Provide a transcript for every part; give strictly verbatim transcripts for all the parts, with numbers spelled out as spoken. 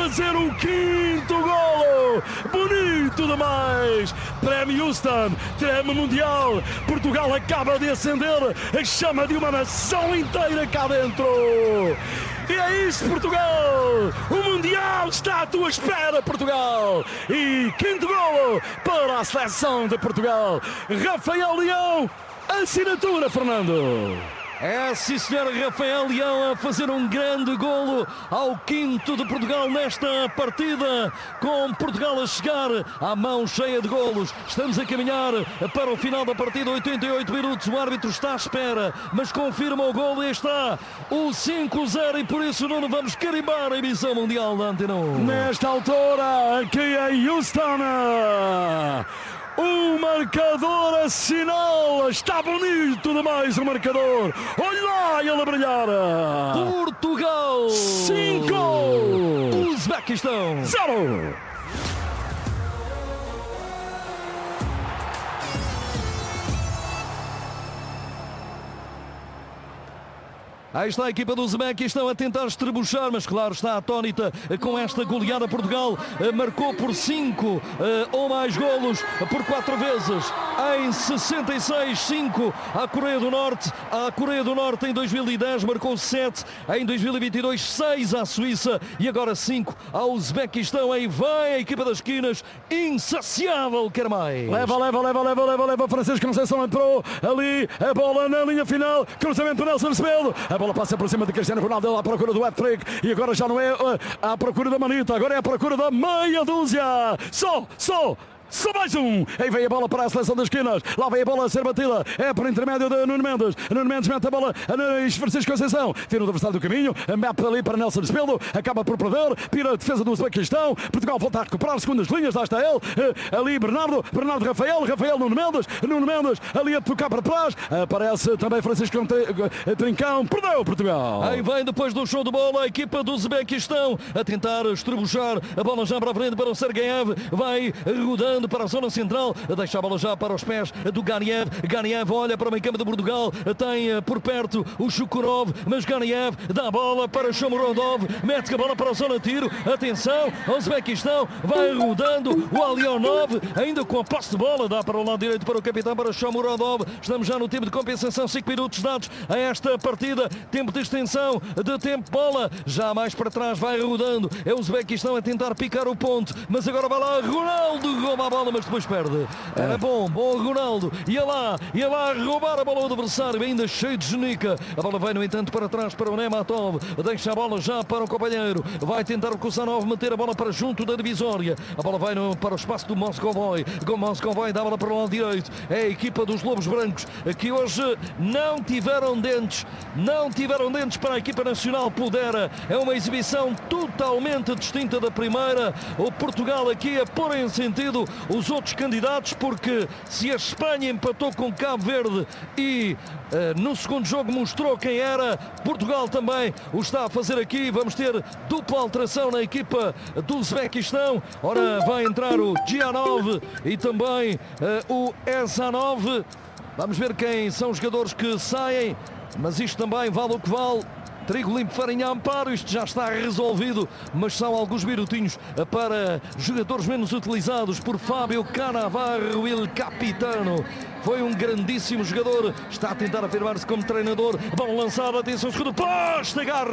fazer o quinto golo. Bonito demais. Treme Houston, treme Mundial. Portugal acaba de acender a chama de uma nação inteira cá dentro. E é isso, Portugal! O Mundial está à tua espera, Portugal! E quinto golo para a seleção de Portugal. Rafael Leão, assinatura, Fernando. É, sim senhor, Rafael Leão a fazer um grande golo ao quinto de Portugal nesta partida, com Portugal a chegar à mão cheia de golos. Estamos a caminhar para o final da partida, oitenta e oito minutos, o árbitro está à espera, mas confirma o golo e está o cinco a zero, e por isso não vamos carimbar a emissão mundial da Antena um. Nesta altura, aqui em Houston, o marcador assinala. Está bonito demais o marcador. Olha lá ele a brilhar. Portugal cinco, Uzbequistão zero. Aí está a equipa do Uzbequistão a tentar estrebuchar, mas claro, está atónita com esta goleada. Portugal marcou por cinco ou mais golos por quatro vezes em sessenta e seis, cinco à Coreia do Norte. A Coreia do Norte em dois mil e dez marcou sete, em dois mil e vinte e dois seis à Suíça e agora cinco ao Uzbequistão. Aí vai a equipa das esquinas, insaciável, quer mais. Leva, leva, leva, leva, leva, leva. Francisco Conceição entrou ali, a bola na linha final, cruzamento do Nelson Semedo. A bola passa por cima de Cristiano Ronaldo à procura do hat-trick e agora já não é uh, à procura da manita, agora é à procura da meia dúzia. Só, só. Só mais um. Aí vem a bola para a seleção das esquinas. Lá vem a bola a ser batida. É por intermédio de Nuno Mendes. Nuno Mendes mete a bola a Francisco Conceição. Tira o adversário do caminho. Mete ali para Nelson Semedo. Acaba por perder. Pira a defesa do Uzbequistão. Portugal volta a recuperar segundas linhas. Lá está ele. Ali Bernardo. Bernardo Rafael. Rafael Nuno Mendes. Nuno Mendes ali a tocar para trás. Aparece também Francisco Trincão. Perdeu Portugal. Aí vem depois do show de bola a equipa do Uzbequistão a tentar estrebuchar. A bola já para a frente para o Sergeyev. Vai rodando para a zona central, deixa a bola já para os pés do Ganiev. Ganiev olha para o meio campo de Portugal, tem por perto o Shukurov, mas Ganiev dá a bola para Shomurodov, mete a bola para a zona de tiro. Atenção, o Uzbequistão vai rodando o Alionov, ainda com a posse de bola, dá para o lado direito para o capitão, para Shomurodov. Estamos já no tempo de compensação, cinco minutos dados a esta partida, tempo de extensão, de tempo de bola, já mais para trás vai rodando, é o Uzbequistão a tentar picar o ponto, mas agora vai lá Ronaldo, rouba a bola, mas depois perde. Era bom, bom Ronaldo. Ia lá, ia lá roubar a bola do adversário, ainda cheio de genica. A bola vai, no entanto, para trás para o Nematov. Deixa a bola já para o companheiro. Vai tentar o Kusanov meter a bola para junto da divisória. A bola vai no, para o espaço do Moscovoy. O Moscovoy dá a bola para o lado direito. É a equipa dos Lobos Brancos que hoje não tiveram dentes. Não tiveram dentes para a equipa nacional. Pudera. É uma exibição totalmente distinta da primeira. O Portugal aqui a pôr em sentido os outros candidatos, porque se a Espanha empatou com Cabo Verde e uh, no segundo jogo mostrou quem era, Portugal também o está a fazer aqui. Vamos ter dupla alteração na equipa do Uzbequistão. Ora, vai entrar o Gianov e também uh, o Ezanov. Vamos ver quem são os jogadores que saem, mas isto também vale o que vale. Trigo limpo, farinha, amparo, isto já está resolvido, mas são alguns minutinhos para jogadores menos utilizados por Fábio Cannavaro, il capitano. Foi um grandíssimo jogador, está a tentar afirmar-se como treinador. Bola lançada, atenção, segundo poste, agarra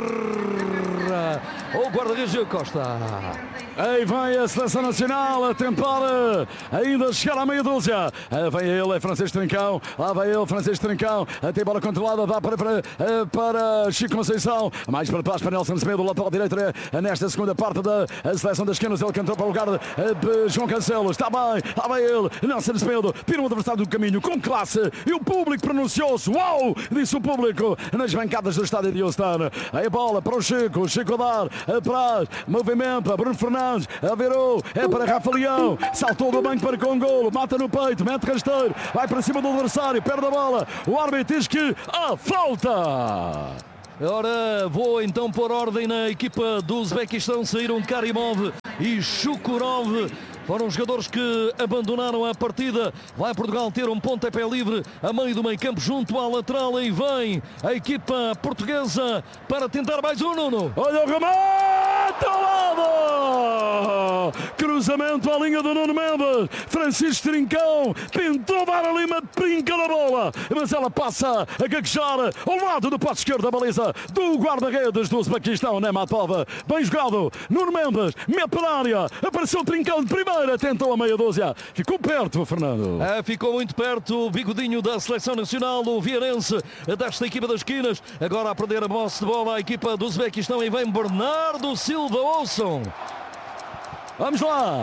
o guarda-redes Diogo Costa. Aí vem a seleção nacional a tentar ainda chegar à meia dúzia. Aí vem ele, é Francisco Trincão. Lá vai ele, Francisco Trincão. Tem bola controlada, dá para, para, para Chico Conceição. Mais para trás para Nelson Semedo, lateral direito nesta segunda parte da seleção das esquinas. Ele cantou para o lugar de João Cancelo. Está bem, lá vai ele, Nelson Semedo. Tira o adversário do caminho com classe. E o público pronunciou-se. Uau! Disse o público nas bancadas do estádio de Houston. Aí a bola para o Chico. O Chico a dar atrás. Movimento. Bruno Fernandes. A virou, é para Rafa Leão, saltou do banco para com um golo, mata no peito, mete rasteiro, vai para cima do adversário, perde a bola, o árbitro diz que a falta. Ora, vou então pôr ordem na equipa do Uzbequistão. Saíram Karimov e Shukurov. Foram os jogadores que abandonaram a partida. Vai Portugal ter um pontapé livre a meio do meio campo junto à lateral. E vem a equipa portuguesa para tentar mais um, Nuno. Olha o remate! remate ao lado! Cruzamento à linha do Nuno Mendes. Francisco Trincão tentou dar ali uma brinca na bola, mas ela passa a gaguejar ao lado do poste esquerdo da baliza do guarda-redes do Uzbequistão, Nematov. Bem jogado, Nuno Mendes, mete para a área, apareceu Trincão de primeira, tentou a meia dúzia, ficou perto, Fernando. É, ficou muito perto o bigodinho da Seleção Nacional, o Vieirense, desta equipa das esquinas. Agora a perder a posse de bola a equipa do Uzbequistão e vem Bernardo Silva, ouçam. Vamos lá.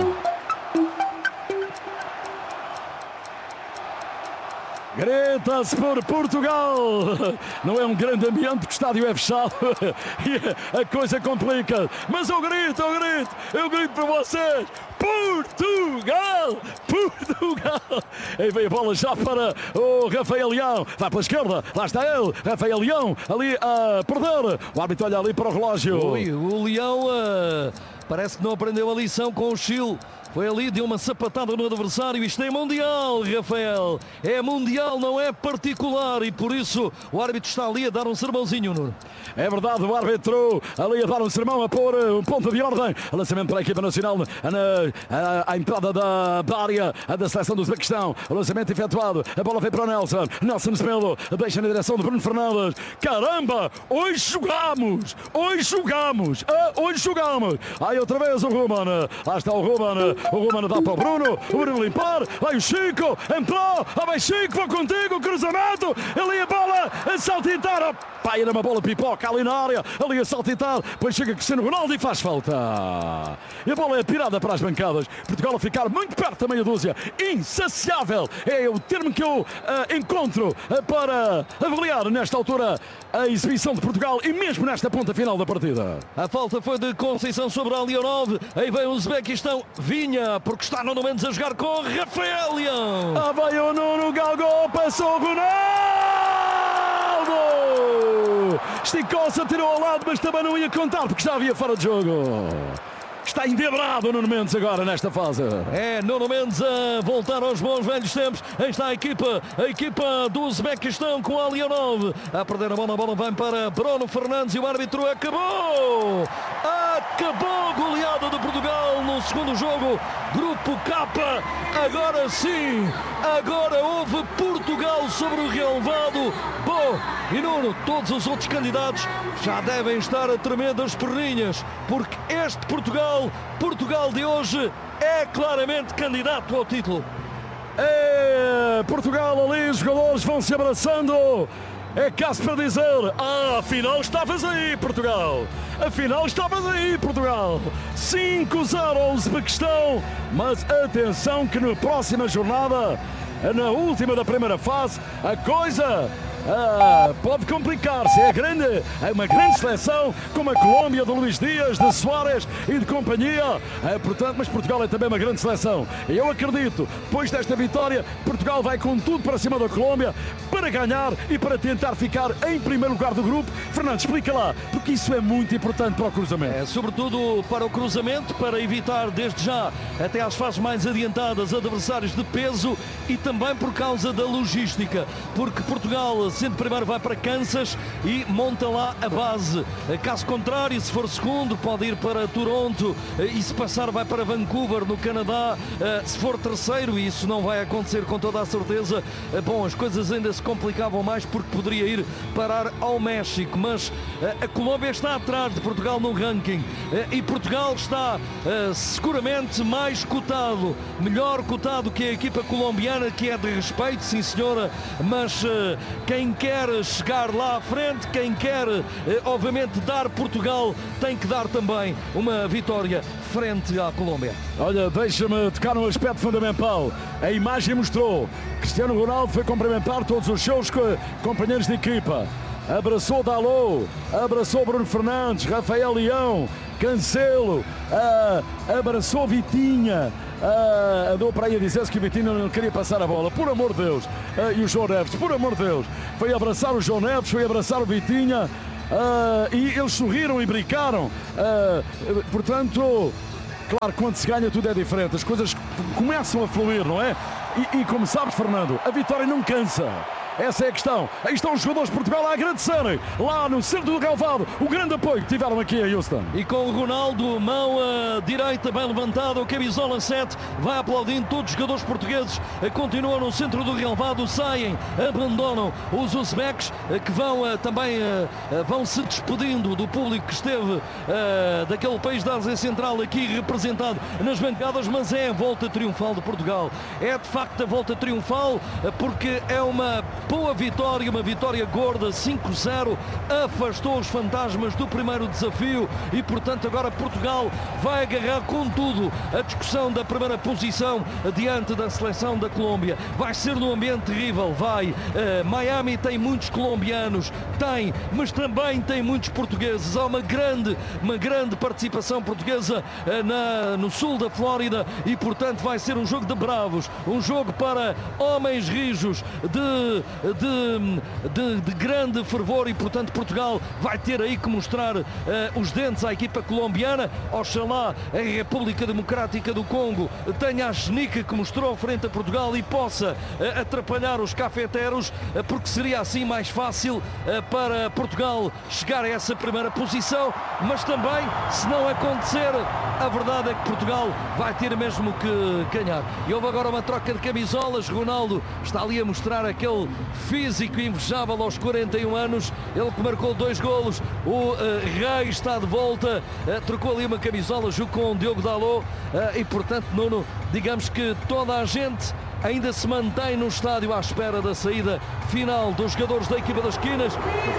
Grita-se por Portugal. Não é um grande ambiente porque o estádio é fechado e a coisa complica. Mas eu grito, eu grito, eu grito para vocês. Portugal! Portugal! Aí vem a bola já para o Rafael Leão. Vai pela esquerda, lá está ele. Rafael Leão ali a perder. O árbitro olha ali para o relógio. Ui, o Leão uh, parece que não aprendeu a lição com o Chile. Foi ali, deu uma sapatada no adversário. Isto é mundial, Rafael. É mundial, não é particular. E por isso o árbitro está ali a dar um sermãozinho, Nuno. É verdade, o árbitro ali a dar um sermão, a pôr um ponto de ordem. A lançamento para a equipa nacional na, a, a entrada da, da área da seleção do Uzbequistão. O lançamento efetuado. A bola vem para o Nelson. Nelson Semedo deixa na direção de Bruno Fernandes. Caramba, hoje jogamos. Hoje jogamos. Ah, hoje jogamos. Aí outra vez o Ruben. Lá está o Ruben. O Ruben dá para o Bruno. O Bruno limpar. Vai o Chico. Entrou. Ah, vai Chico. Vou contigo. Cruzamento. Ali a bola a saltitar. Pai, era uma bola pipoca ali na área. Ali a saltitar. Depois chega Cristiano Ronaldo e faz falta. E a bola é tirada para as bancadas. Portugal a ficar muito perto da meia dúzia. Insaciável. É o termo que eu uh, encontro uh, para avaliar nesta altura a exibição de Portugal e mesmo nesta ponta final da partida. A falta foi de Conceição sobre a Leonov. Aí vem o Uzbequistão. Vinha, porque está Nuno Mendes a jogar com Rafael Leão. Ah, vai o Nuno, galgou, passou o Ronaldo. Esticou-se, atirou ao lado, mas também não ia contar porque já havia fora de jogo. Está endebrado o Nuno Mendes agora nesta fase. É, Nuno Mendes a voltar aos bons velhos tempos. Aí está a equipa, a equipa do Uzbequistão com a Leonov. A perder a bola, a bola vai para Bruno Fernandes e o árbitro acabou. Acabou, goleada de Portugal no segundo jogo. Grupo K, agora sim, agora houve Portugal sobre o relevado. Bom, e Nuno, todos os outros candidatos já devem estar a tremer das perninhas, porque este Portugal, Portugal de hoje, é claramente candidato ao título. É, Portugal ali, os jogadores vão se abraçando. É caso para dizer, ah, afinal estavas aí, Portugal. Afinal estavas aí, Portugal. cinco zero ao Uzbequistão. Mas atenção que na próxima jornada, na última da primeira fase, a coisa ah, pode complicar-se. É, grande, é uma grande seleção, como a Colômbia de Luís Dias, de Soares e de companhia. É, portanto, mas Portugal é também uma grande seleção. E eu acredito, depois desta vitória, Portugal vai com tudo para cima da Colômbia para ganhar e para tentar ficar em primeiro lugar do grupo. Fernando, explica lá, porque isso é muito importante para o cruzamento. É, sobretudo para o cruzamento, para evitar desde já, até às fases mais adiantadas, adversários de peso e também por causa da logística, porque Portugal, sendo primeiro, vai para Kansas e monta lá a base. Caso contrário, se for segundo, pode ir para Toronto e se passar vai para Vancouver, no Canadá. Se for terceiro, e isso não vai acontecer com toda a certeza, bom, as coisas ainda se complicavam mais porque poderia ir parar ao México, mas a Colômbia está atrás de Portugal no ranking e Portugal está seguramente mais cotado, melhor cotado que a equipa colombiana, que é de respeito, sim senhora, mas quem quer chegar lá à frente, quem quer obviamente dar Portugal, tem que dar também uma vitória frente à Colômbia. Olha, deixa-me tocar num aspecto fundamental. A imagem mostrou, Cristiano Ronaldo foi cumprimentar todos os seus companheiros de equipa. Abraçou Dalot, abraçou Bruno Fernandes, Rafael Leão, Cancelo, uh, abraçou Vitinha, uh, andou para aí a dizer-se que o Vitinha não queria passar a bola, por amor de Deus, uh, e o João Neves, por amor de Deus, foi abraçar o João Neves, foi abraçar o Vitinha, uh, e eles sorriram e brincaram, uh, portanto, claro, quando se ganha tudo é diferente, as coisas começam a fluir, não é? E, e como sabes, Fernando, a vitória não cansa. Essa é a questão. Aí estão os jogadores de Portugal a agradecerem lá no centro do relvado o grande apoio que tiveram aqui em Houston. E com o Ronaldo, mão uh, direita bem levantada, o camisola sete, vai aplaudindo. Todos os jogadores portugueses uh, continuam no centro do relvado, saem, abandonam os uzbeques uh, que vão uh, também uh, uh, vão se despedindo do público que esteve uh, daquele país da Ásia Central aqui representado nas bancadas, mas é a volta triunfal de Portugal. É de facto a volta triunfal uh, porque é uma boa vitória, uma vitória gorda, cinco zero, afastou os fantasmas do primeiro desafio e, portanto, agora Portugal vai agarrar com tudo a discussão da primeira posição diante da seleção da Colômbia. Vai ser num ambiente terrível, vai. Uh, Miami tem muitos colombianos, tem, mas também tem muitos portugueses. Há uma grande, uma grande participação portuguesa uh, na, no sul da Flórida e, portanto, vai ser um jogo de bravos, um jogo para homens rijos, de De, de, de grande fervor e, portanto, Portugal vai ter aí que mostrar uh, os dentes à equipa colombiana. Oxalá a República Democrática do Congo tenha a genica que mostrou frente a Portugal e possa uh, atrapalhar os cafeteros, uh, porque seria assim mais fácil uh, para Portugal chegar a essa primeira posição, mas também, se não acontecer, a verdade é que Portugal vai ter mesmo que ganhar. E houve agora uma troca de camisolas. Ronaldo está ali a mostrar aquele físico invejável aos quarenta e um anos, ele que marcou dois golos. O uh, Rei está de volta, uh, trocou ali uma camisola junto com o Diogo Dalot uh, e, portanto, Nuno, digamos que toda a gente ainda se mantém no estádio à espera da saída final dos jogadores da equipa das esquinas,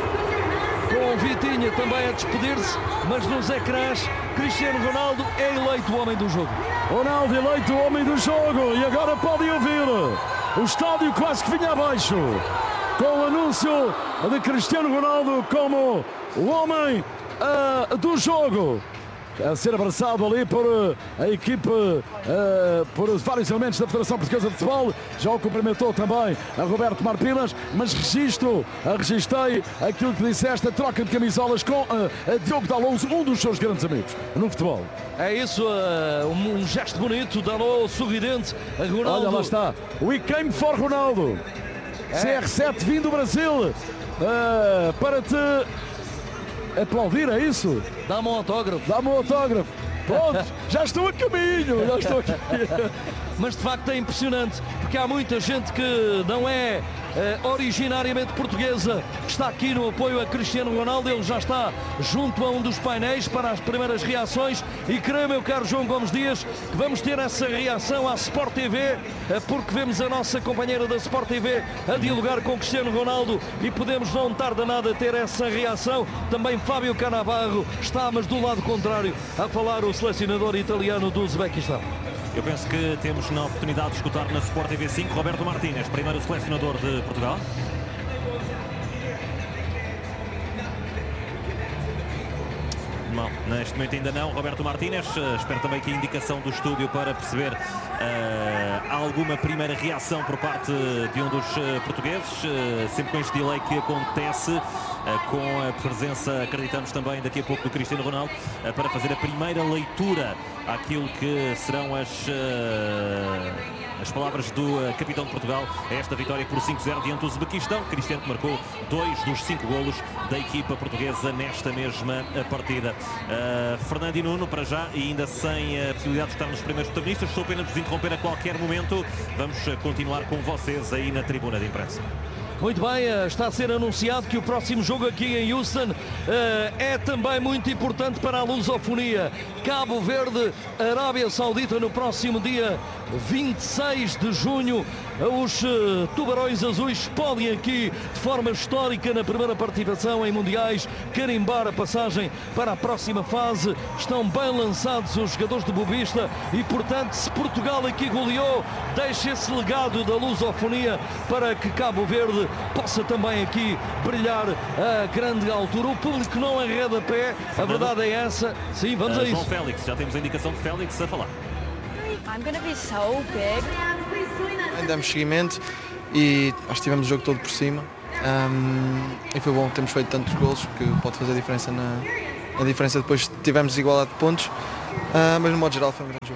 com o Vitinha também a despedir-se, mas nos ecrãs Cristiano Ronaldo é eleito o homem do jogo. Ronaldo eleito o homem do jogo e agora podem ouvir o estádio quase que vinha abaixo com o anúncio de Cristiano Ronaldo como o homem uh, do jogo, a ser abraçado ali por uh, a equipe, uh, por vários elementos da Federação Portuguesa de Futebol. Já o cumprimentou também a Roberto Martínez, mas registro, uh, registrei aquilo que disseste, a troca de camisolas com uh, a Diogo Dalot, um dos seus grandes amigos no futebol. É isso, uh, um, um gesto bonito, Dalot sorridente, a Ronaldo. Olha, lá está, we came for Ronaldo. É. C R sete vindo do Brasil uh, para te aplaudir, é isso? Dá-me um autógrafo. Dá-me um autógrafo. Pronto, já estou a caminho, já estou aqui. Mas de facto é impressionante, porque há muita gente que não é eh, originariamente portuguesa, que está aqui no apoio a Cristiano Ronaldo. Ele já está junto a um dos painéis para as primeiras reações e creio, meu caro João Gomes Dias, que vamos ter essa reação à Sport T V, eh, porque vemos a nossa companheira da Sport T V a dialogar com Cristiano Ronaldo e podemos não tarda nada a ter essa reação. Também Fábio Cannavaro está, mas do lado contrário, a falar o selecionador italiano do Uzbequistão. Eu penso que temos na oportunidade de escutar na Sport T V cinco Roberto Martínez, primeiro selecionador de Portugal. Não, neste momento ainda não, Roberto Martínez. Uh, espero também que a indicação do estúdio para perceber uh, alguma primeira reação por parte de um dos uh, portugueses, uh, sempre com este delay que acontece, uh, com a presença, acreditamos também daqui a pouco, do Cristiano Ronaldo, uh, para fazer a primeira leitura àquilo que serão as... Uh, As palavras do uh, capitão de Portugal a esta vitória por cinco zero diante do Uzbequistão. Cristiano que marcou dois dos cinco golos da equipa portuguesa nesta mesma uh, partida. Uh, Fernando e Nuno, para já, e ainda sem a possibilidade de estar nos primeiros protagonistas, estou apenas vos interromper a qualquer momento. Vamos uh, continuar com vocês aí na tribuna de imprensa. Muito bem, está a ser anunciado que o próximo jogo aqui em Houston uh, é também muito importante para a lusofonia. Cabo Verde, Arábia Saudita, no próximo dia vinte e seis de junho. Os uh, Tubarões Azuis podem aqui, de forma histórica, na primeira participação em mundiais, carimbar a passagem para a próxima fase. Estão bem lançados os jogadores de Boavista e, portanto, se Portugal aqui goleou, deixa esse legado da lusofonia para que Cabo Verde possa também aqui brilhar a grande altura. O público não arreda pé, a verdade é essa. Sim, vamos uh, a isso. João Félix, já temos a indicação de Félix a falar. I'm gonna be so big. Damos seguimento e acho que tivemos o jogo todo por cima, um, e foi bom que temos feito tantos golos, porque pode fazer a diferença na, na diferença depois tivemos igualdade de pontos, uh, mas no modo geral foi um grande jogo.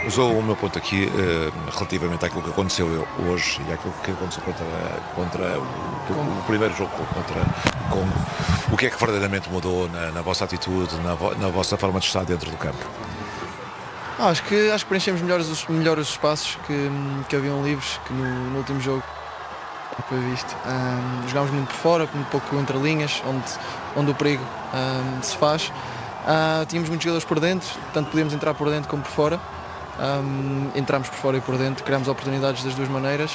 Mas o meu ponto aqui, relativamente àquilo que aconteceu hoje e àquilo que aconteceu contra, contra o, o primeiro jogo contra o Congo, o que é que verdadeiramente mudou na, na vossa atitude, na, vo, na vossa forma de estar dentro do campo? Ah, acho, que, acho que preenchemos melhores os, melhores os espaços que, que haviam livres, que no, no último jogo foi visto. Um, jogámos muito por fora, muito pouco entre linhas, onde, onde o perigo um, se faz. Uh, tínhamos muitos jogadores por dentro, tanto podíamos entrar por dentro como por fora. Um, entramos por fora e por dentro, criámos oportunidades das duas maneiras.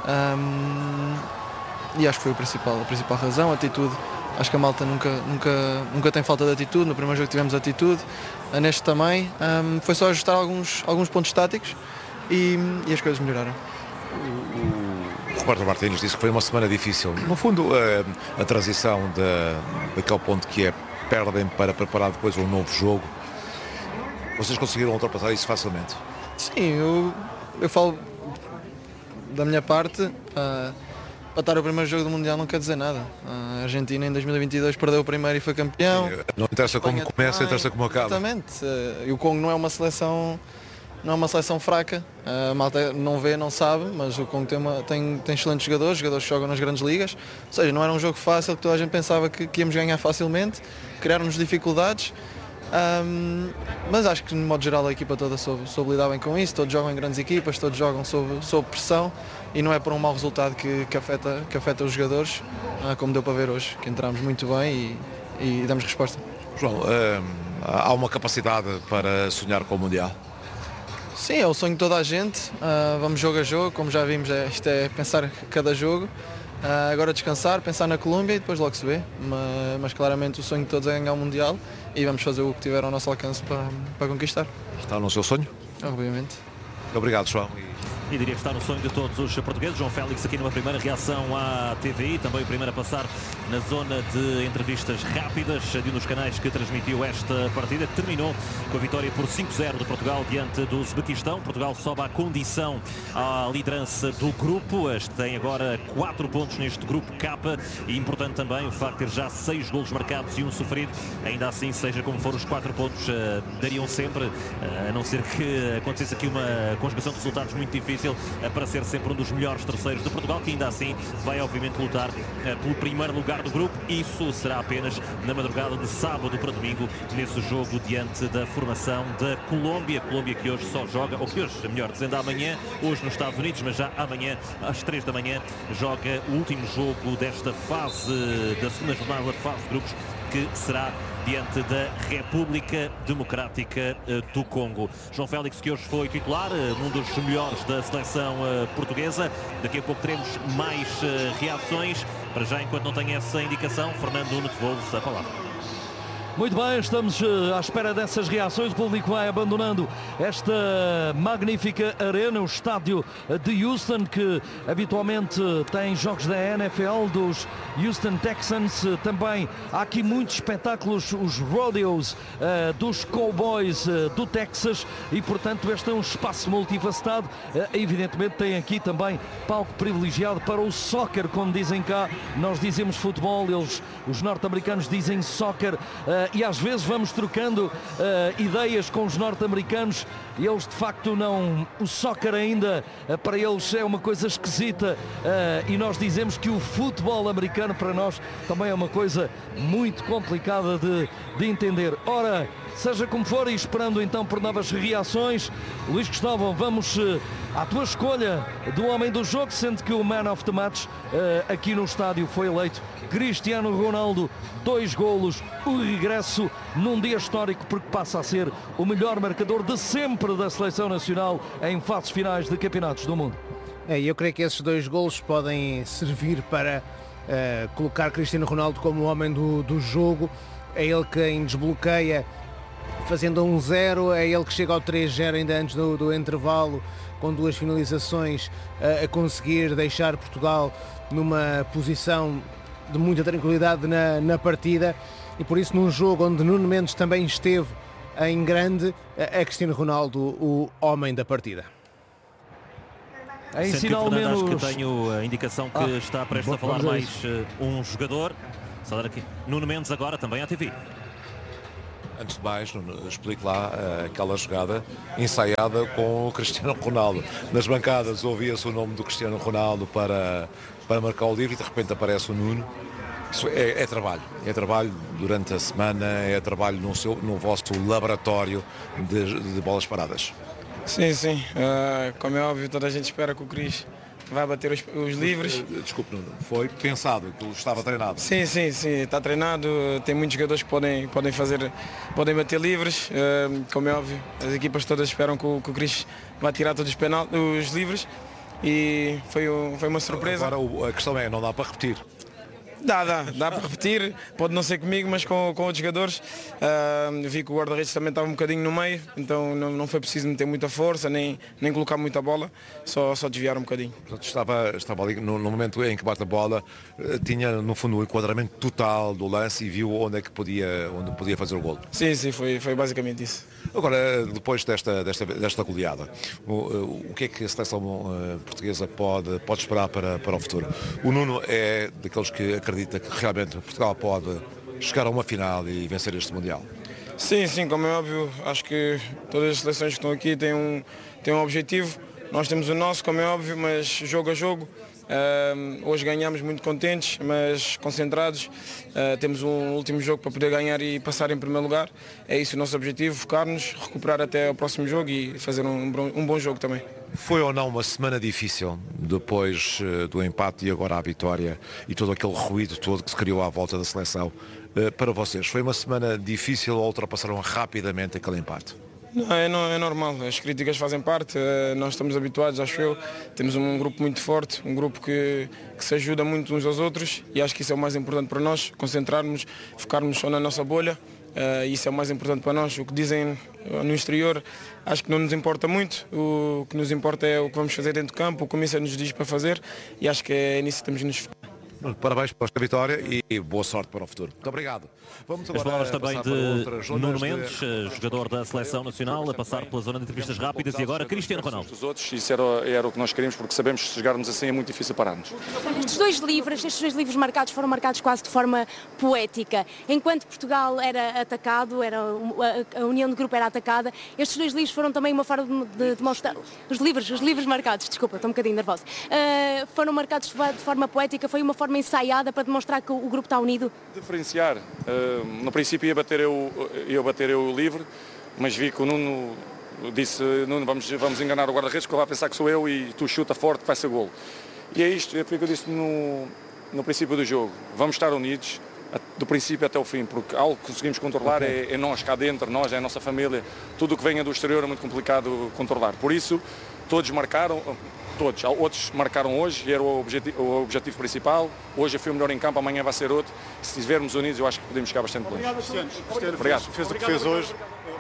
Um, e acho que foi o principal, a principal razão, a atitude. Acho que a malta nunca, nunca, nunca tem falta de atitude. No primeiro jogo tivemos atitude, neste também. Um, foi só ajustar alguns, alguns pontos táticos e, e as coisas melhoraram. O Roberto Martínez disse que foi uma semana difícil. No fundo, a, a transição da, daquele ponto que é perdem para preparar depois um novo jogo, vocês conseguiram ultrapassar isso facilmente? Sim, eu, eu falo da minha parte. Uh, para estar o primeiro jogo do Mundial não quer dizer nada. A Argentina em dois mil e vinte e dois perdeu o primeiro e foi campeão. Sim, não interessa como Espanha começa, também. interessa como acaba. Exatamente. E o Congo não é uma seleção, não é uma seleção fraca. A malta não vê, não sabe, mas o Congo tem, uma, tem, tem excelentes jogadores, jogadores que jogam nas grandes ligas. Ou seja, não era um jogo fácil, que toda a gente pensava que, que íamos ganhar facilmente. Criaram-nos dificuldades. Um, mas acho que, no modo geral, a equipa toda soube, soube lidar bem com isso. Todos jogam em grandes equipas, todos jogam sob, sob pressão e não é por um mau resultado que, que, afeta, que afeta os jogadores, uh, como deu para ver hoje, que entramos muito bem e, e damos resposta. João, um, há uma capacidade para sonhar com o Mundial? Sim, é o sonho de toda a gente. Uh, vamos jogo a jogo, como já vimos, é, isto é pensar cada jogo. Uh, agora descansar, pensar na Colômbia e depois logo se vê. Mas, mas claramente o sonho de todos é ganhar o Mundial e vamos fazer o que tiver ao nosso alcance para, para conquistar. Está no seu sonho? Obviamente. Obrigado, João. E diria que está no sonho de todos os portugueses. João Félix aqui numa primeira reação à T V I, também o primeiro a passar na zona de entrevistas rápidas de um dos canais que transmitiu esta partida, que terminou com a vitória por cinco a zero de Portugal diante do Uzbequistão. Portugal sobe à condição à liderança do grupo. Este tem agora quatro pontos neste grupo K e importante também o facto de ter já seis golos marcados e um sofrido. Ainda assim, seja como for, os quatro pontos uh, dariam sempre, uh, a não ser que acontecesse aqui uma conjugação de resultados muito difícil, para ser sempre um dos melhores terceiros de Portugal, que ainda assim vai obviamente lutar uh, pelo primeiro lugar do grupo. Isso será apenas na madrugada de sábado para domingo, nesse jogo diante da formação da Colômbia. Colômbia que hoje só joga, ou que hoje, melhor dizendo, amanhã, hoje nos Estados Unidos, mas já amanhã às três da manhã joga o último jogo desta fase, da segunda jornada da fase de grupos, que será diante da República Democrática do Congo. João Félix, que hoje foi titular, um dos melhores da seleção portuguesa. Daqui a pouco teremos mais reações. Para já, enquanto não tenho essa indicação, Fernando Nuno, devolvo-se a palavra. Muito bem, estamos uh, à espera dessas reações. O público vai abandonando esta magnífica arena, o estádio de Houston, que habitualmente tem jogos da N F L, dos Houston Texans. Também há aqui muitos espetáculos, os rodeos uh, dos Cowboys uh, do Texas, e portanto este é um espaço multifacetado. Uh, evidentemente tem aqui também palco privilegiado para o soccer, como dizem cá. Nós dizemos futebol, eles, os norte-americanos, dizem soccer. Uh, e às vezes vamos trocando uh, ideias com os norte-americanos e eles de facto não, o soccer ainda uh, para eles é uma coisa esquisita, uh, e nós dizemos que o futebol americano para nós também é uma coisa muito complicada de, de entender. Ora, seja como for, e esperando então por novas reações, Luís Cristóvão, vamos uh, à tua escolha do homem do jogo, sendo que o man of the match uh, aqui no estádio foi eleito Cristiano Ronaldo. Dois golos, o regresso num dia histórico, porque passa a ser o melhor marcador de sempre da seleção nacional em fases finais de campeonatos do mundo. É, eu creio que esses dois golos podem servir para uh, colocar Cristiano Ronaldo como o homem do, do jogo. É ele quem desbloqueia fazendo um zero, é ele que chega ao três a zero ainda antes do, do intervalo, com duas finalizações, uh, a conseguir deixar Portugal numa posição de muita tranquilidade na, na partida, e por isso num jogo onde Nuno Mendes também esteve em grande, é Cristiano Ronaldo o homem da partida. Em Sendo sinal que, Fernando, menos... acho que tenho a indicação que ah, está prestes a falar mais uh, um jogador. Só dar aqui. Nuno Mendes agora também à T V. Antes de mais, Nuno, explique lá uh, aquela jogada ensaiada com o Cristiano Ronaldo. Nas bancadas ouvia-se o nome do Cristiano Ronaldo para, para marcar o livro e de repente aparece o Nuno. Isso é, é trabalho, é trabalho durante a semana, é trabalho no, seu, no vosso laboratório de, de bolas paradas. Sim, sim, uh, como é óbvio, toda a gente espera que o Cris vai bater os, os livres. Desculpe, Nuno, foi pensado, aquilo estava treinado. Sim, sim, sim, está treinado, tem muitos jogadores que podem, podem fazer, podem bater livres, uh, como é óbvio, as equipas todas esperam que o, que o Cris vai tirar todos os, penal, os livres e foi, foi uma surpresa. Agora a questão é, não dá para repetir. Dá, dá, dá para repetir, pode não ser comigo, mas com, com outros jogadores. Uh, vi que o guarda-redes também estava um bocadinho no meio, então não, não foi preciso meter muita força, nem, nem colocar muita bola, só, só desviar um bocadinho. Portanto, estava, estava ali no, no momento em que bate a bola, tinha no fundo o enquadramento total do lance e viu onde é que podia, onde podia fazer o golo. Sim, sim, foi, foi basicamente isso. Agora, depois desta, desta, desta goleada, o, o que é que a seleção uh, portuguesa pode, pode esperar para, para o futuro? O Nuno é daqueles que acredita que realmente Portugal pode chegar a uma final e vencer este Mundial. Sim, sim, como é óbvio, acho que todas as seleções que estão aqui têm um, têm um objetivo. Nós temos o nosso, como é óbvio, mas jogo a jogo. Uh, hoje ganhamos muito contentes, mas concentrados. Uh, temos um último jogo para poder ganhar e passar em primeiro lugar. É isso o nosso objetivo, focar-nos, recuperar até o próximo jogo e fazer um, um bom jogo também. Foi ou não uma semana difícil depois uh, do empate e agora a vitória e todo aquele ruído todo que se criou à volta da seleção? Uh, para vocês, foi uma semana difícil ou ultrapassaram rapidamente aquele empate? Não, é, não, é normal, as críticas fazem parte, nós estamos habituados, acho eu, temos um grupo muito forte, um grupo que, que se ajuda muito uns aos outros e acho que isso é o mais importante para nós, concentrarmos, focarmos só na nossa bolha, uh, isso é o mais importante para nós. O que dizem no exterior acho que não nos importa muito, o que nos importa é o que vamos fazer dentro do campo, o que o Comissão nos diz para fazer e acho que é nisso que temos de nos focar. Parabéns por esta vitória e boa sorte para o futuro. Muito obrigado. Vamos agora As palavras também de Nuno Mendes, de... jogador da Seleção Nacional, a passar pela zona de entrevistas rápidas e agora Cristiano Ronaldo. Os outros, isso era, era o que nós queríamos porque sabemos que se jogarmos assim é muito difícil parar-nos. Estes dois livros, estes dois livros marcados foram marcados quase de forma poética. Enquanto Portugal era atacado, era, a, a união do grupo era atacada, estes dois livros foram também uma forma de, de mostrar... Os livros, os livros marcados, desculpa, estou um bocadinho nervosa, uh, foram marcados de forma poética, foi uma forma ensaiada para demonstrar que o grupo está unido? Diferenciar. Uh, no princípio ia bater eu, ia bater eu livre, mas vi que o Nuno disse, Nuno, vamos, vamos enganar o guarda-redes, que ele vai pensar que sou eu e tu chuta forte que vai ser golo. E é isto, foi o que eu disse no, no princípio do jogo. Vamos estar unidos do princípio até o fim, porque algo que conseguimos controlar é, é nós cá dentro, nós, é a nossa família. Tudo o que venha do exterior é muito complicado controlar. Por isso, todos marcaram, todos, outros marcaram hoje e era o objetivo, o objetivo principal. Hoje eu fui o melhor em campo, amanhã vai ser outro. Se estivermos unidos, eu acho que podemos chegar bastante longe. Obrigado. Obrigado. Fez o que fez hoje.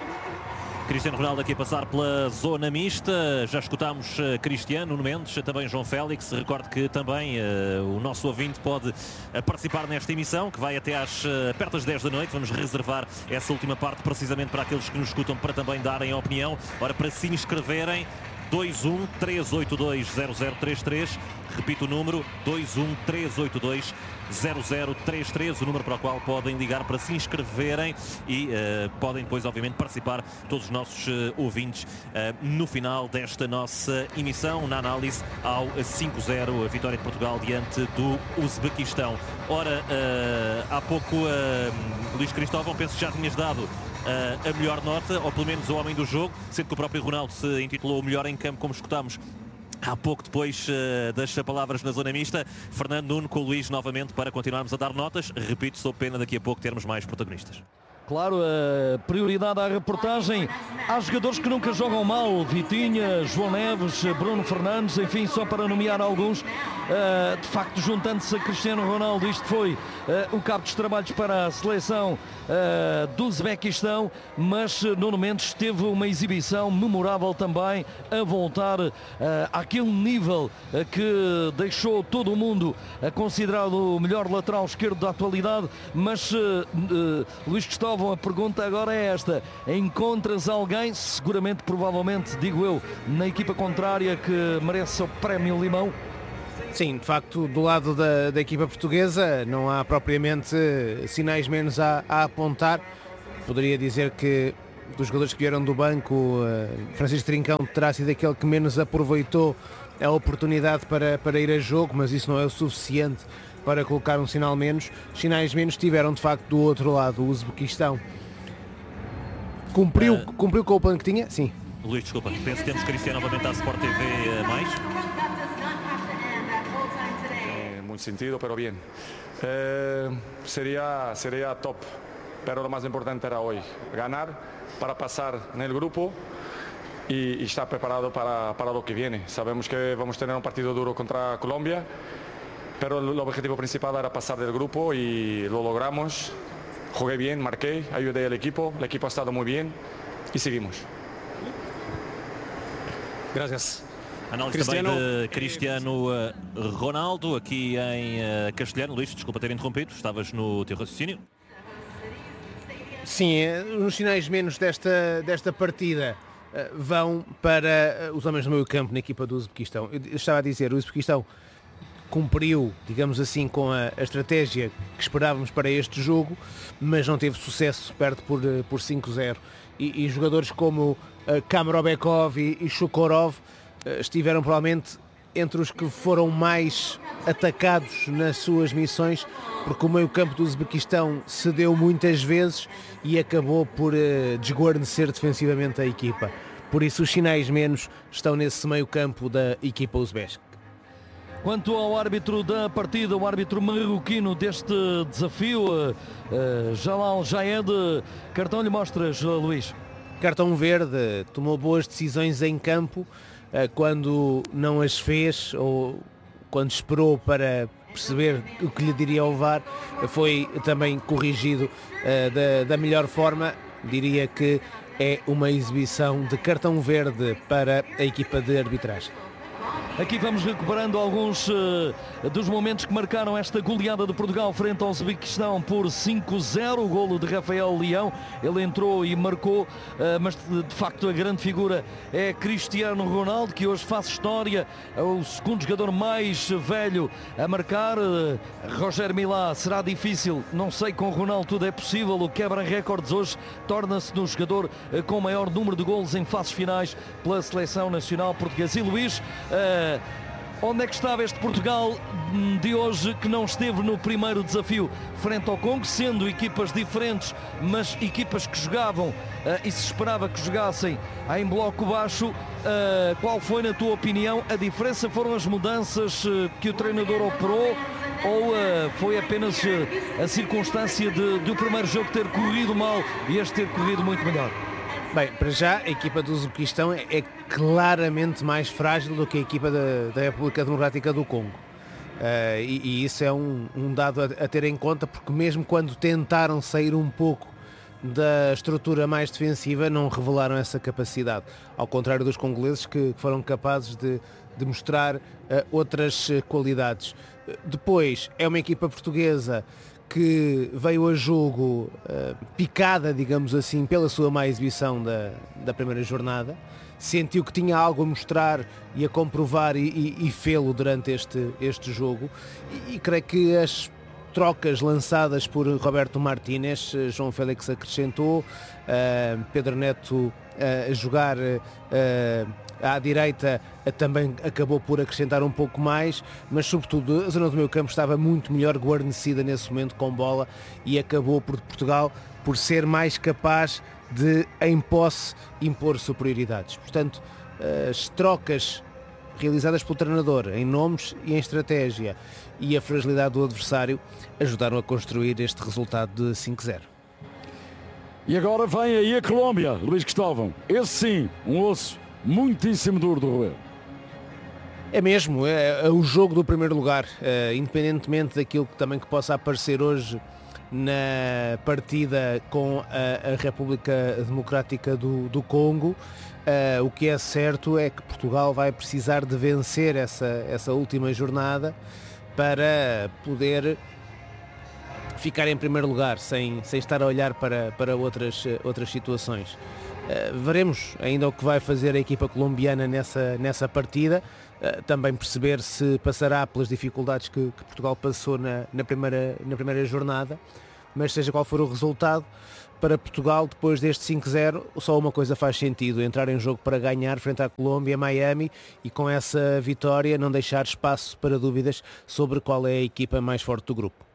Cristiano Ronaldo aqui a passar pela zona mista. Já escutámos uh, Cristiano, Nuno Mendes, também João Félix. Recordo que também uh, o nosso ouvinte pode uh, participar nesta emissão, que vai até às uh, perto das dez da noite. Vamos reservar essa última parte precisamente para aqueles que nos escutam, para também darem a opinião. Ora, para se inscreverem, dois um três oito dois zero zero três três. Repito o número, dois um três oito dois zero zero três três, o número para o qual podem ligar para se inscreverem e uh, podem depois, obviamente, participar todos os nossos uh, ouvintes uh, no final desta nossa emissão, na análise ao cinco zero, a vitória de Portugal diante do Uzbequistão. Ora, uh, há pouco, uh, Luís Cristóvão, penso que já tinhas dado uh, a melhor nota, ou pelo menos o homem do jogo, sendo que o próprio Ronaldo se intitulou o melhor em campo, como escutámos há pouco depois uh, das palavras na zona mista. Fernando, Nuno, com o Luís novamente para continuarmos a dar notas. Repito, sou pena daqui a pouco termos mais protagonistas. Claro, a prioridade à reportagem. Há jogadores que nunca jogam mal. Vitinha, João Neves, Bruno Fernandes, enfim, só para nomear alguns. Uh, de facto, juntando-se a Cristiano Ronaldo, isto foi uh, o cabo dos trabalhos para a seleção uh, do Uzbequistão, mas uh, Nuno Mendes teve uma exibição memorável também, a voltar uh, àquele nível uh, que deixou todo o mundo uh, considerado o melhor lateral esquerdo da atualidade. Mas uh, uh, Luís Cristóvão, a pergunta agora é esta: encontras alguém, seguramente, provavelmente, digo eu, na equipa contrária, que merece o prémio Limão? Sim, de facto, do lado da, da equipa portuguesa não há propriamente sinais menos a, a apontar. poderia dizer que dos jogadores que vieram do banco, Francisco Trincão terá sido aquele que menos aproveitou a oportunidade para, para ir a jogo, mas isso não é o suficiente para colocar um sinal menos. Os sinais menos tiveram de facto do outro lado o Uzbequistão. Cumpriu, uh, cumpriu com o plano que tinha? Sim. Luís, desculpa, penso que temos Cristiano novamente à Sport T V mais. Eh, muito sentido, pero bien. Eh, sería, sería top, pero lo más importante era hoy, ganar para pasar no grupo y, y estar preparado para, para lo que viene. Sabemos que vamos a tener un partido duro contra Colombia, pero el objetivo principal era pasar del grupo y lo logramos. Jugué bien, marqué, ayudé al equipo, el equipo ha estado muy bien y seguimos. Gracias. Análise Cristiano... também de Cristiano Ronaldo, aqui em castelhano. Luís, desculpa ter interrompido, estavas no teu raciocínio. Sim, os sinais menos desta, desta partida vão para os homens do meio campo na equipa do Uzbequistão. Eu estava a dizer, o Uzbequistão cumpriu, digamos assim, com a, a estratégia que esperávamos para este jogo, mas não teve sucesso, perde por, por cinco zero. E, e jogadores como uh, Kamarobekov e, e Shukorov uh, estiveram provavelmente entre os que foram mais atacados nas suas missões, porque o meio-campo do Uzbequistão cedeu muitas vezes e acabou por uh, desguarnecer defensivamente a equipa. Por isso os sinais menos estão nesse meio-campo da equipa uzbek. Quanto ao árbitro da partida, o árbitro marroquino deste desafio, uh, uh, Jalal Jaed, cartão lhe mostras, uh, Luís? Cartão verde, tomou boas decisões em campo, uh, quando não as fez ou quando esperou para perceber o que lhe diria o V A R, foi também corrigido uh, da, da melhor forma. Diria que é uma exibição de cartão verde para a equipa de arbitragem. Aqui vamos recuperando alguns uh, dos momentos que marcaram esta goleada de Portugal frente ao Uzbequistão por cinco zero, o golo de Rafael Leão. Ele entrou e marcou, uh, mas de, de facto a grande figura é Cristiano Ronaldo, que hoje faz história, é o segundo jogador mais velho a marcar. uh, Roger Milá, será difícil, não sei, com Ronaldo tudo é possível, o quebra recordes hoje, torna-se no jogador uh, com maior número de golos em fases finais pela seleção nacional portuguesa. E Luís, uh, onde é que estava este Portugal de hoje que não esteve no primeiro desafio frente ao Congo, sendo equipas diferentes, mas equipas que jogavam uh, e se esperava que jogassem em bloco baixo? Uh, qual foi, na tua opinião, a diferença? Foram as mudanças uh, que o treinador operou ou uh, foi apenas uh, a circunstância de, de o primeiro jogo ter corrido mal e este ter corrido muito melhor? Bem, para já a equipa do Uzbequistão é, é claramente mais frágil do que a equipa da, da República Democrática do Congo. Uh, e, e isso é um, um dado a, a ter em conta, porque mesmo quando tentaram sair um pouco da estrutura mais defensiva, não revelaram essa capacidade. Ao contrário dos congoleses, que foram capazes de, de mostrar uh, outras qualidades. Depois, é uma equipa portuguesa que veio a jogo uh, picada, digamos assim, pela sua má exibição da, da primeira jornada, sentiu que tinha algo a mostrar e a comprovar e, e, e fê-lo durante este, este jogo, e, e creio que as trocas lançadas por Roberto Martínez, João Félix acrescentou, uh, Pedro Neto uh, a jogar uh, à direita também acabou por acrescentar um pouco mais, mas sobretudo a zona do meio campo estava muito melhor guarnecida nesse momento com bola e acabou por Portugal por ser mais capaz de, em posse, impor superioridades. Portanto, as trocas realizadas pelo treinador em nomes e em estratégia e a fragilidade do adversário ajudaram a construir este resultado de cinco zero. E agora vem aí a Colômbia, Luís Cristóvão. Esse sim, um osso muitíssimo duro de roer. É mesmo, é, é o jogo do primeiro lugar, é, independentemente daquilo que também que possa aparecer hoje na partida com a, a República Democrática do, do Congo. É, o que é certo é que Portugal vai precisar de vencer essa, essa última jornada para poder ficar em primeiro lugar, sem, sem estar a olhar para, para outras, outras situações. Uh, veremos ainda o que vai fazer a equipa colombiana nessa, nessa partida, uh, também perceber se passará pelas dificuldades que, que Portugal passou na, na, primeira, na primeira jornada, mas seja qual for o resultado, para Portugal, depois deste cinco zero, só uma coisa faz sentido, entrar em jogo para ganhar frente à Colômbia, Miami, e com essa vitória não deixar espaço para dúvidas sobre qual é a equipa mais forte do grupo.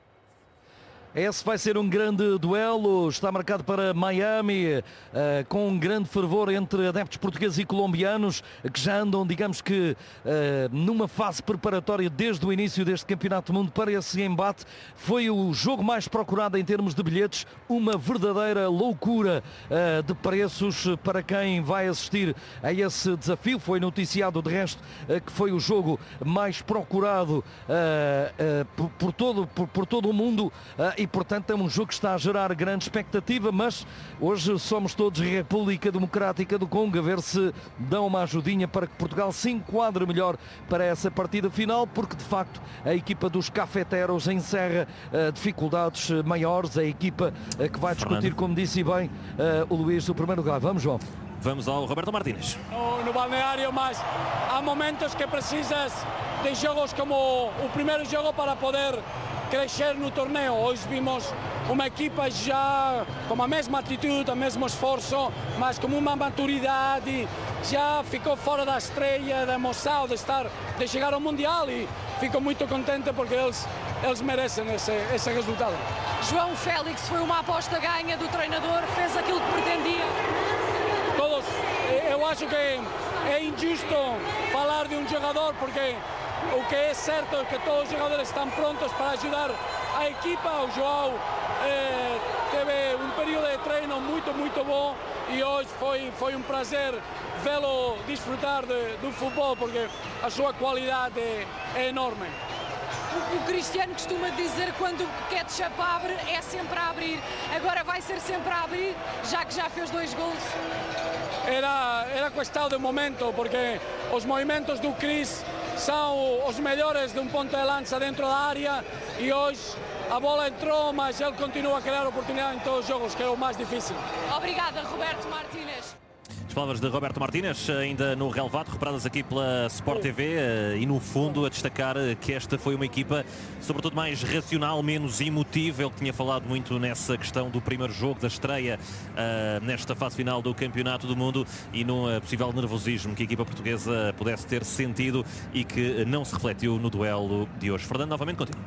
Esse vai ser um grande duelo, está marcado para Miami, uh, com um grande fervor entre adeptos portugueses e colombianos, que já andam, digamos que, uh, numa fase preparatória desde o início deste Campeonato do Mundo para esse embate. Foi o jogo mais procurado em termos de bilhetes, uma verdadeira loucura uh, de preços para quem vai assistir a esse desafio. Foi noticiado, de resto, uh, que foi o jogo mais procurado uh, uh, por, por, todo, por, por todo o mundo, uh, e portanto é um jogo que está a gerar grande expectativa, mas hoje somos todos República Democrática do Congo, a ver se dão uma ajudinha para que Portugal se enquadre melhor para essa partida final, porque de facto a equipa dos cafeteros encerra uh, dificuldades maiores, a equipa uh, que vai discutir, como disse bem uh, o Luís, o primeiro lugar. Vamos, João. Vamos ao Roberto Martínez. No, no balneário, mas há momentos que precisas de jogos como o primeiro jogo para poder crescer no torneio. Hoje vimos uma equipa já com a mesma atitude, o mesmo esforço, mas com uma maturidade, já ficou fora da estreia, da emoção de estar, de chegar ao Mundial, e fico muito contente porque eles, eles merecem esse, esse resultado. João Félix foi uma aposta ganha do treinador, fez aquilo que pretendia. Todos, eu acho que é injusto falar de um jogador, porque o que é certo é que todos os jogadores estão prontos para ajudar a equipa. O João eh, teve um período de treino muito, muito bom, e hoje foi, foi um prazer vê-lo desfrutar de, do futebol, porque a sua qualidade é, é enorme. O, o Cristiano costuma dizer que quando o ketchup abre é sempre a abrir. Agora vai ser sempre a abrir, já que já fez dois gols. Era, era questão de momento, porque os movimentos do Cris são os melhores de um ponto de lança dentro da área, e hoje a bola entrou, mas ele continua a criar oportunidade em todos os jogos, que é o mais difícil. Obrigada, Roberto Martínez. As palavras de Roberto Martínez, ainda no relevado, reparadas aqui pela Sport T V, e no fundo a destacar que esta foi uma equipa sobretudo mais racional, menos emotiva. Ele tinha falado muito nessa questão do primeiro jogo, da estreia uh, nesta fase final do Campeonato do Mundo, e num uh, possível nervosismo que a equipa portuguesa pudesse ter sentido e que não se refletiu no duelo de hoje. Fernando, novamente contigo.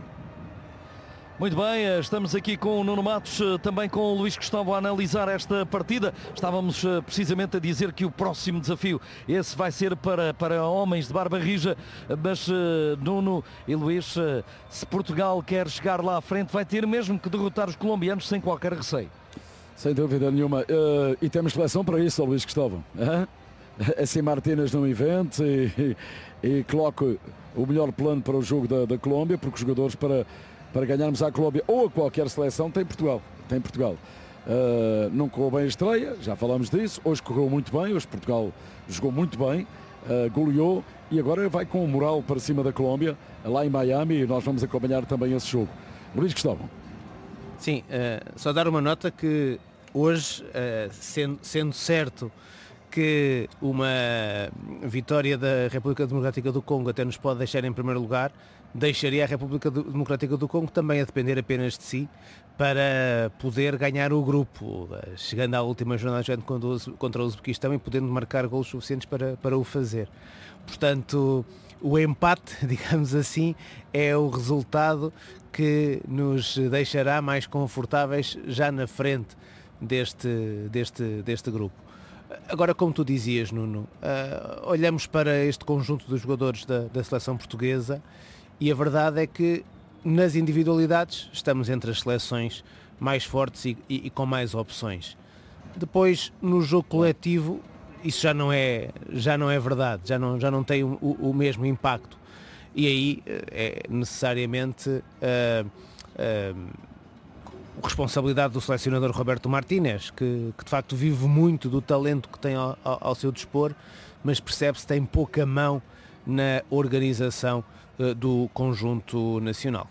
Muito bem, estamos aqui com o Nuno Matos, também com o Luís Gustavo a analisar esta partida. Estávamos precisamente a dizer que o próximo desafio, esse vai ser para, para homens de barba rija, mas Nuno e Luís, se Portugal quer chegar lá à frente, vai ter mesmo que derrotar os colombianos sem qualquer receio. Sem dúvida nenhuma. Uh, e temos seleção para isso, Luís Gustavo. Uh? Assim Martínez no evento e, e, e coloca o melhor plano para o jogo da, da Colômbia, porque os jogadores para... para ganharmos à Colômbia ou a qualquer seleção tem Portugal, tem Portugal. Uh, não correu bem a estreia, já falamos disso, hoje correu muito bem, hoje Portugal jogou muito bem, uh, goleou, e agora vai com o moral para cima da Colômbia, lá em Miami, e nós vamos acompanhar também esse jogo. Luís Gustavo. Sim, uh, só dar uma nota que hoje, uh, sendo, sendo certo que uma vitória da República Democrática do Congo até nos pode deixar em primeiro lugar, deixaria a República Democrática do Congo também a depender apenas de si para poder ganhar o grupo, chegando à última jornada contra o Uzbequistão e podendo marcar golos suficientes para, para o fazer. Portanto, o empate, digamos assim, é o resultado que nos deixará mais confortáveis já na frente deste, deste, deste grupo. Agora, como tu dizias, Nuno, uh, olhamos para este conjunto de jogadores da, da seleção portuguesa, e a verdade é que nas individualidades estamos entre as seleções mais fortes e, e, e com mais opções. Depois, no jogo coletivo, isso já não é, já não é verdade, já não, já não tem o, o mesmo impacto. E aí é necessariamente uh, uh, responsabilidade do selecionador Roberto Martínez, que, que de facto vive muito do talento que tem ao, ao, ao seu dispor, mas percebe-se que tem pouca mão na organização uh, do conjunto nacional.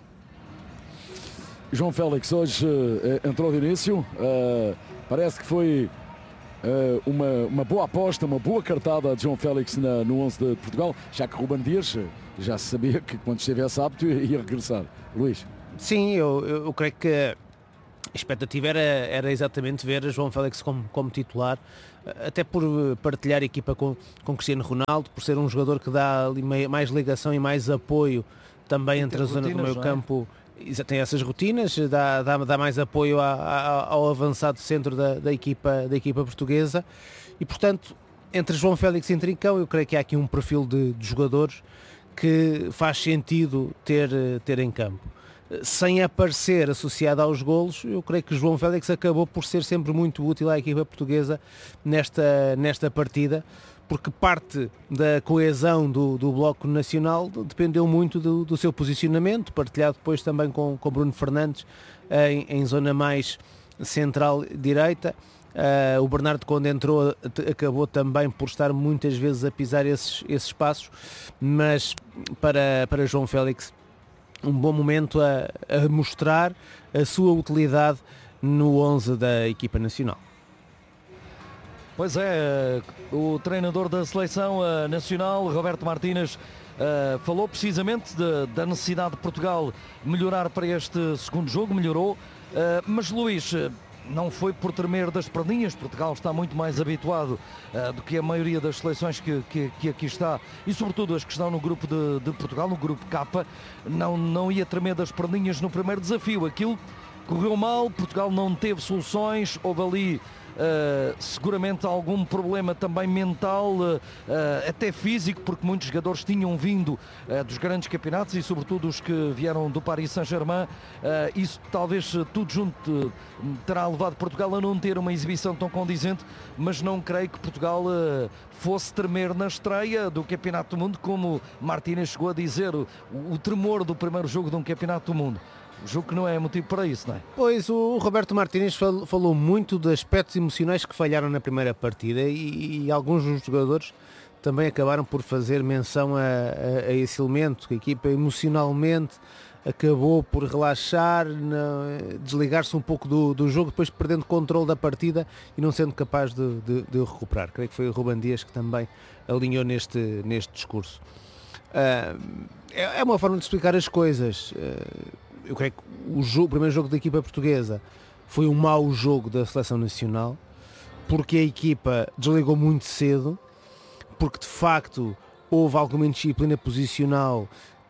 João Félix hoje uh, entrou de início, uh, parece que foi uh, uma, uma boa aposta, uma boa cartada de João Félix na, no onze de Portugal, já que Ruben Dias já se sabia que quando estivesse apto ia regressar. Luís. Sim, eu, eu creio que A expectativa era, era exatamente ver João Félix como, como titular, até por partilhar a equipa com, com Cristiano Ronaldo, por ser um jogador que dá ali mais ligação e mais apoio também entre a zona do meio campo. Tem essas rotinas, dá, dá, dá mais apoio a, a, ao avançado centro da, da, equipa, da equipa portuguesa e, portanto, entre João Félix e Trincão, eu creio que há aqui um perfil de, de jogadores que faz sentido ter, ter em campo. Sem aparecer associado aos golos, eu creio que João Félix acabou por ser sempre muito útil à equipa portuguesa nesta, nesta partida, porque parte da coesão do, do Bloco Nacional dependeu muito do, do seu posicionamento, partilhado depois também com, com Bruno Fernandes em, em zona mais central-direita. Uh, o Bernardo, quando entrou, acabou também por estar muitas vezes a pisar esses, esses espaços, mas para, para João Félix um bom momento a, a mostrar a sua utilidade no onze da equipa nacional. Pois é, o treinador da seleção nacional, Roberto Martínez, falou precisamente de, da necessidade de Portugal melhorar para este segundo jogo, melhorou, mas Luís, não foi por tremer das perninhas. Portugal está muito mais habituado uh, do que a maioria das seleções que, que, que aqui está, e sobretudo as que estão no grupo de, de Portugal, no grupo K, não, não ia tremer das perninhas no primeiro desafio. Aquilo correu mal, Portugal não teve soluções, houve ali Uh, seguramente algum problema também mental, uh, uh, até físico, porque muitos jogadores tinham vindo uh, dos grandes campeonatos e sobretudo os que vieram do Paris Saint-Germain. Uh, isso talvez tudo junto uh, terá levado Portugal a não ter uma exibição tão condizente, mas não creio que Portugal uh, fosse tremer na estreia do Campeonato do Mundo, como Martínez chegou a dizer, o, o tremor do primeiro jogo de um Campeonato do Mundo. Jogo que não é motivo para isso, não é? Pois, o Roberto Martínez falou muito de aspectos emocionais que falharam na primeira partida e, e alguns dos jogadores também acabaram por fazer menção a, a, a esse elemento, que a equipa emocionalmente acabou por relaxar, desligar-se um pouco do, do jogo, depois perdendo controle da partida e não sendo capaz de, de, de recuperar. Creio que foi o Ruben Dias que também alinhou neste, neste discurso. Uh, é, é uma forma de explicar as coisas. Uh, Eu creio que o, jogo, o primeiro jogo da equipa portuguesa foi um mau jogo da seleção nacional, porque a equipa desligou muito cedo, porque de facto houve alguma indisciplina posicional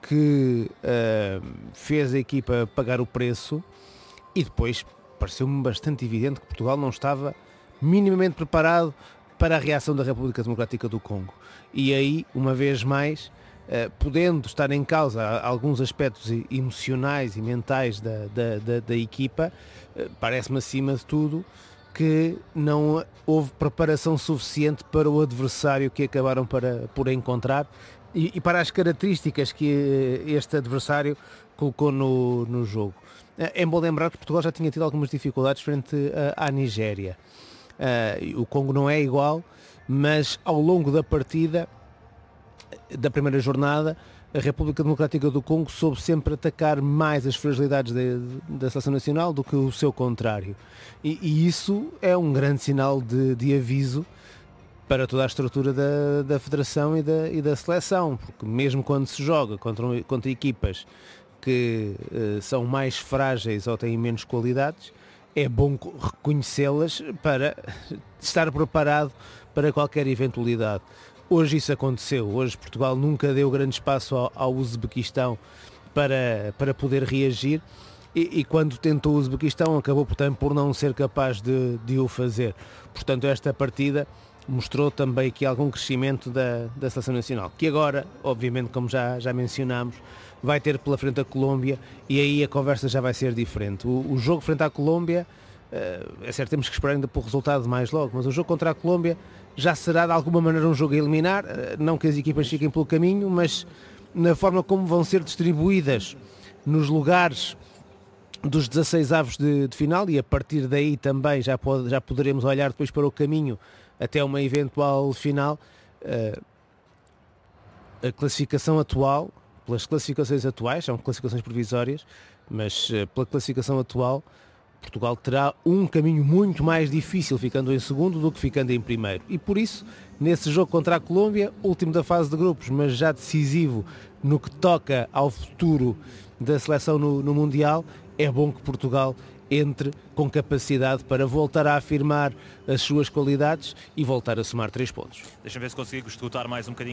que uh, fez a equipa pagar o preço, e depois pareceu-me bastante evidente que Portugal não estava minimamente preparado para a reação da República Democrática do Congo. E aí, uma vez mais, Uh, podendo estar em causa alguns aspectos emocionais e mentais da, da, da, da equipa, uh, parece-me acima de tudo que não houve preparação suficiente para o adversário que acabaram para, por encontrar e, e para as características que este adversário colocou no, no jogo. Uh, é bom lembrar que Portugal já tinha tido algumas dificuldades frente uh, à Nigéria. Uh, o Congo não é igual, mas ao longo da partida da primeira jornada, a República Democrática do Congo soube sempre atacar mais as fragilidades de, da seleção nacional do que o seu contrário. E, e isso é um grande sinal de, de aviso para toda a estrutura da, da federação e da, e da seleção, porque mesmo quando se joga contra, contra equipas que uh, são mais frágeis ou têm menos qualidades, é bom reconhecê-las para estar preparado para qualquer eventualidade. Hoje isso aconteceu, hoje Portugal nunca deu grande espaço ao, ao Uzbequistão para, para poder reagir e, e quando tentou o Uzbequistão acabou portanto por não ser capaz de, de o fazer. Portanto, esta partida mostrou também aqui algum crescimento da, da seleção nacional, que agora, obviamente, como já, já mencionámos, vai ter pela frente a Colômbia e aí a conversa já vai ser diferente. O, o jogo frente à Colômbia, é certo, temos que esperar ainda por resultado mais logo, mas o jogo contra a Colômbia já será de alguma maneira um jogo a eliminar, não que as equipas fiquem pelo caminho, mas na forma como vão ser distribuídas nos lugares dos dezasseis avos de, de final, e a partir daí também já, pode, já poderemos olhar depois para o caminho até uma eventual final. A classificação atual, pelas classificações atuais, são classificações provisórias, mas pela classificação atual, Portugal terá um caminho muito mais difícil ficando em segundo do que ficando em primeiro. E por isso, nesse jogo contra a Colômbia, último da fase de grupos, mas já decisivo no que toca ao futuro da seleção no, no Mundial, é bom que Portugal entre com capacidade para voltar a afirmar as suas qualidades e voltar a somar três pontos. Deixa-me ver se conseguimos escutar mais um bocadinho